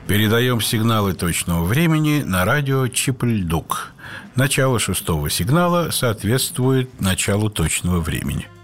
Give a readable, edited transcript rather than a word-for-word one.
Передаем сигналы точного времени на радио Чип-Ль-Дук. Начало 6-го сигнала соответствует началу точного времени.